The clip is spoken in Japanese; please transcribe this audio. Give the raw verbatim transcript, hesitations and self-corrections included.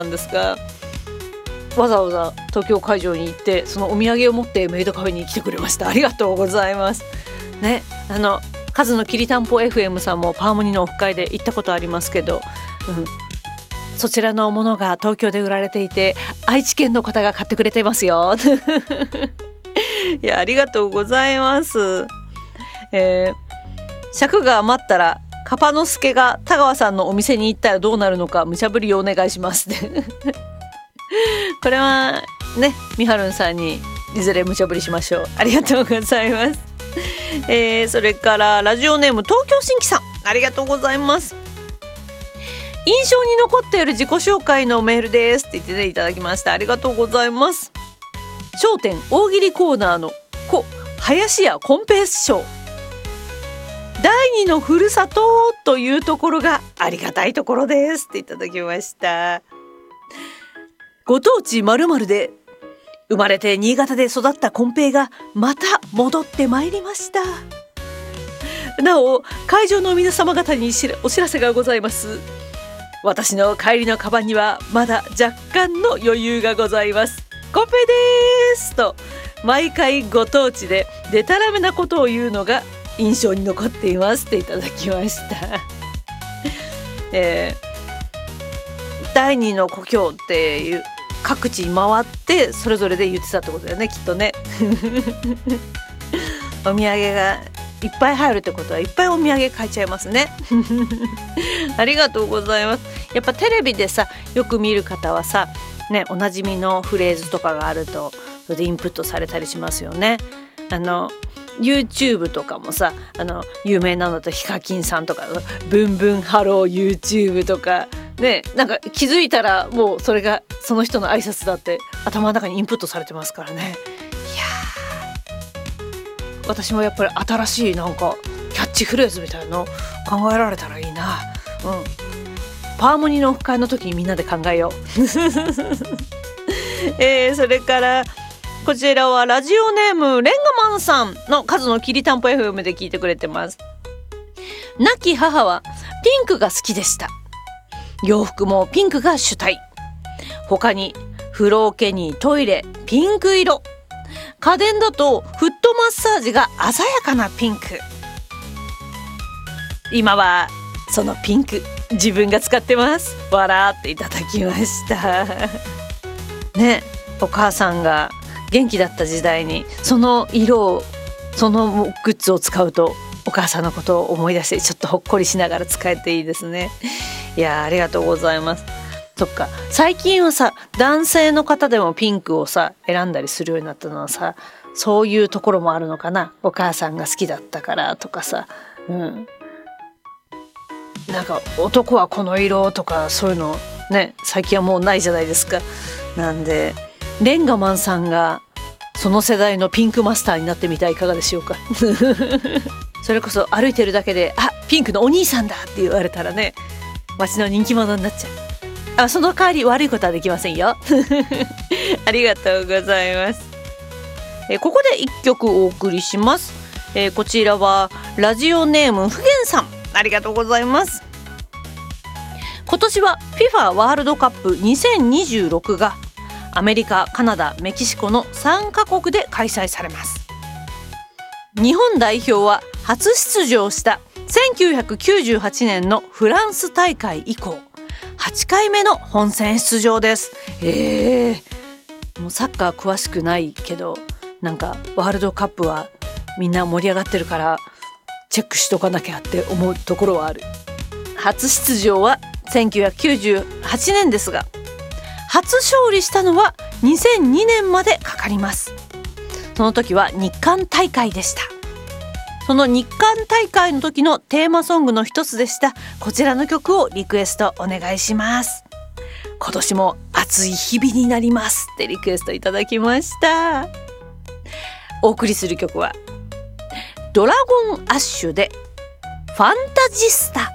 なんですが、わざわざ東京会場に行ってそのお土産を持ってメイドカフェに来てくれました。ありがとうございますね。あのカズのきりたんぽ エフエム さんもパーモニのオフ会で行ったことありますけど、うん、そちらのものが東京で売られていて愛知県の方が買ってくれてますよいやありがとうございます。えー、尺が余ったらカパノスケが田川さんのお店に行ったらどうなるのか無茶ぶりをお願いしますねこれはね、みはるんさんにいずれ無茶ぶりしましょう。ありがとうございます。えー、それからラジオネーム東京新規さん、ありがとうございます。印象に残っている自己紹介のメールですって言っていただきました。ありがとうございます。笑点大喜利コーナーの子林家コンペイス賞、第二のふるさとというところがありがたいところですっていただきました。ご当地〇〇で生まれて新潟で育ったコンペイがまた戻ってまいりました。なお会場の皆様方にお知らせがございます。私の帰りのカバンにはまだ若干の余裕がございます。コンペイですと毎回ご当地でデタラメなことを言うのが印象に残っていますっていただきました、えー第二の故郷っていう各地に回ってそれぞれで言ってたってことだよね、きっとねお土産がいっぱい入るってことはいっぱいお土産買えちゃいますねありがとうございます。やっぱテレビでさよく見る方はさね、おなじみのフレーズとかがあるとそれでインプットされたりしますよね。あの YouTube とかもさ、あの有名なのだとヒカキンさんとかブンブンハロー YouTube とかね、なんか気づいたらもうそれがその人の挨拶だって頭の中にインプットされてますからね。いや私もやっぱり新しいなんかキャッチフレーズみたいなの考えられたらいいな。うんパーモニのオフ会の時にみんなで考えよう、えー、それからこちらはラジオネームレンガマンさんの数のきりたんぽ エフエム で聞いてくれてます。亡き母はピンクが好きでした。洋服もピンクが主体。他に風呂桶にトイレピンク色、家電だとフットマッサージが鮮やかなピンク。今はそのピンク自分が使ってます。笑っていただきましたね。お母さんが元気だった時代にその色をそのグッズを使うとお母さんのことを思い出してちょっとほっこりしながら使えていいですね。いやありがとうございます。そっか、最近はさ男性の方でもピンクをさ選んだりするようになったのはさ、そういうところもあるのかな。お母さんが好きだったからとかさ、うんなんか男はこの色とかそういうのね最近はもうないじゃないですか。なんでレンガマンさんがその世代のピンクマスターになってみてはいかがでしょうかそれこそ歩いてるだけであピンクのお兄さんだって言われたらね街の人気者になっちゃう。あその代わり悪いことはできませんよありがとうございます。えここで一曲お送りします。えこちらはラジオネームふげんさん、ありがとうございます。今年は フィファ ワールドカップにせんにじゅうろくがアメリカ、カナダ、メキシコのさんカ国で開催されます。日本代表は初出場したせんきゅうひゃくきゅうじゅうはちねんのフランス大会以降はちかいめの本戦出場です。えー、もうサッカー詳しくないけどなんかワールドカップはみんな盛り上がってるからチェックしとかなきゃって思うところはある。初出場はせんきゅうひゃくきゅうじゅうはちねんですが初勝利したのはにせんにねんまでかかります。その時は日韓大会でした。その日韓大会の時のテーマソングの一つでしたこちらの曲をリクエストお願いします。今年も暑い日々になりますってリクエストいただきました。お送りする曲はドラゴンアッシュでファンタジスタ。